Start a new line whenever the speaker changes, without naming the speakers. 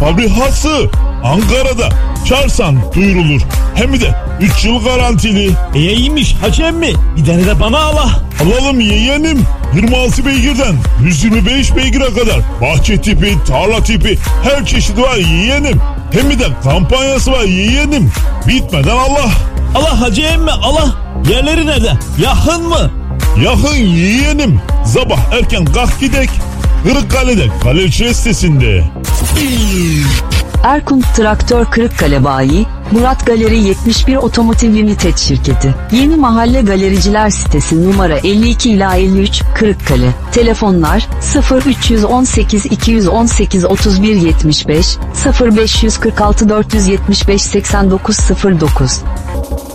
fabrikası Ankara'da. Çağırsan duyurulur. Hem de 3 yıl garantili.
İyiymiş hacı emmi. Bir tane de bana ala.
Alalım yeğenim. 26 beygirden 125 beygire kadar. Bahçe tipi, tarla tipi her çeşit var yeğenim. Hem de kampanyası var yeğenim. Bitmeden Allah.
Allah hacı emmi Allah. Yerleri nerede? Yakın mı?
Yakın yeğenim. Sabah erken kalk gidek. Kırıkkale'de Kaleci sitesinde.
Erkunt Traktör Kırıkkale Bayi, Murat Galeri 71 Otomotiv Limited şirketi. Yeni Mahalle Galericiler sitesi numara 52 ila 53 Kırıkkale. Telefonlar 0318 218 31 75 0546 475 8909.